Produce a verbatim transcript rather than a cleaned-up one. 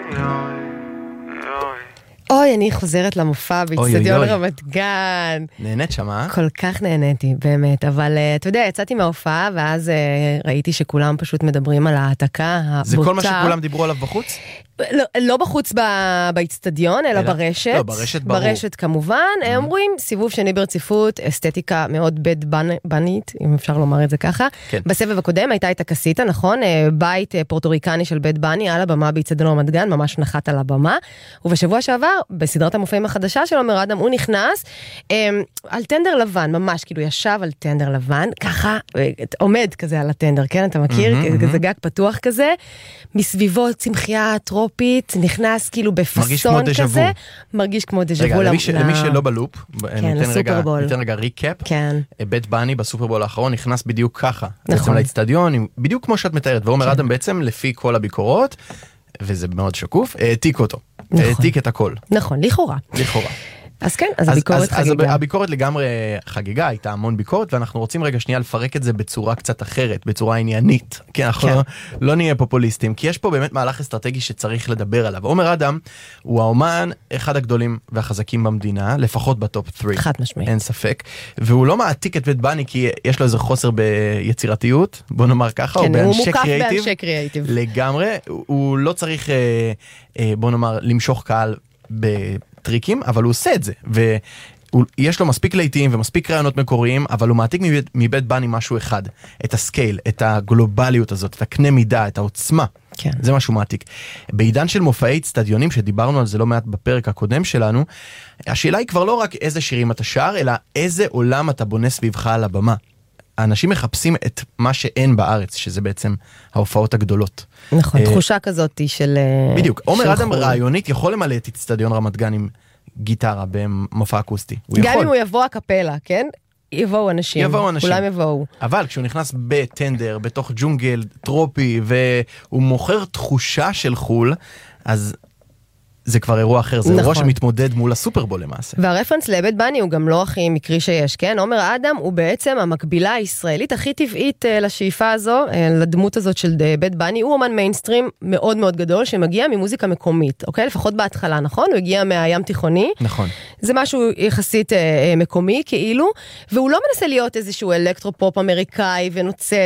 אוי, אני חוזרת למופע באצטדיון רמת גן. נהנית שמה? כל כך נהניתי, באמת. אבל אתה יודע, יצאתי מההופעה, ואז ראיתי שכולם פשוט מדברים על העתקה הבוטה. זה כל מה שכולם דיברו עליו בחוץ? לא, לא בחוץ באצטדיון, אלא אלא? ברשת. לא, ברשת ברור. ברשת כמובן. הם אומרים, סיבוב שני ברציפות, אסתטיקה מאוד בית בנית, אם אפשר לומר את זה ככה. כן. בסבב הקודם הייתה את הקסיטה, נכון? בית פורטוריקני של בית בני, על הבמה באצטדיון רמת גן, ממש נחת על הבמה. ובשבוע שעבר, בסדרת המופעים החדשה של עומר אדם, הוא נכנס על טנדר לבן, ממש, כאילו ישב על טנדר לבן, ככה, עומד כזה על הטנדר, כן? אתה מכיר? זה גג פתוח כזה. מסביבו צמחייה טרופית, נכנס כאילו בפסון כזה. מרגיש כמו דז'בו. רגע, למי שלא בלופ, כן, לסופרבול. ניתן רגע ריקאפ. כן. בית בני בסופרבול האחרון נכנס בדיוק ככה. בעצם לאצטדיון, בדיוק כמו שאת מתארת. ועומר אדם בעצם, לפי כל הביקורות, וזה מאוד שקוף, העתיק אותו. העתיק את הכל. נכון, לכאורה. לכאורה. אז כן, אז הביקורת חגיגה. אז הביקורת לגמרי חגיגה, הייתה המון ביקורת, ואנחנו רוצים רגע שנייה לפרק את זה בצורה קצת אחרת, בצורה עניינית, כי אנחנו לא נהיה פופוליסטים, כי יש פה באמת מהלך אסטרטגי שצריך לדבר עליו. עומר אדם הוא האומן אחד הגדולים והחזקים במדינה, לפחות בטופ שלוש. חד משמעית. אין ספק. והוא לא מעתיק את בית בני, כי יש לו איזה חוסר ביצירתיות, בוא נאמר ככה, כן, הוא מוקף באנשי קריאייטיב. לגמרי, הוא לא צריך, בוא נאמר, למשוך קהל בטריקים, אבל הוא עושה את זה, ויש לו מספיק לעיתים ומספיק רעיונות מקוריים, אבל הוא מעתיק מבית, מבית בני משהו אחד, את הסקייל, את הגלובליות הזאת, את הקנה מידה, את העוצמה. כן. זה משהו מעתיק. בעידן של מופעי אצטדיונים, שדיברנו על זה לא מעט בפרק הקודם שלנו, השאלה היא כבר לא רק איזה שירים אתה שר, אלא איזה עולם אתה בונה סביבך על הבמה. האנשים מחפשים את מה שאין בארץ, שזה בעצם ההופעות הגדולות. נכון, תחושה כזאת של... בדיוק, עומר אדם רעיונית יכול למלא את אצטדיון רמת גן עם גיטרה במופע אקוסטי. גם אם הוא יבוא הקפלה, כן? יבואו אנשים. יבואו אנשים. כולם יבואו. אבל כשהוא נכנס בטנדר, בתוך ג'ונגל טרופי, והוא מוכר תחושה של חול, אז... זה כבר אירוע אחר, זה נכון. אירוע שמתמודד מול הסופרבול למעשה. והרפרנס לבית בני הוא גם לא הכי מקרי שיש, כן? עומר אדם הוא בעצם המקבילה הישראלית הכי טבעית uh, לשאיפה הזו, uh, לדמות הזאת של uh, בית בני, הוא אומן מיינסטרים מאוד מאוד גדול, שמגיע ממוזיקה מקומית, אוקיי? לפחות בהתחלה, נכון? הוא הגיע מהים תיכוני. נכון. זה משהו יחסית uh, מקומי, כאילו, והוא לא מנסה להיות איזשהו אלקטרופופ אמריקאי ונוצץ,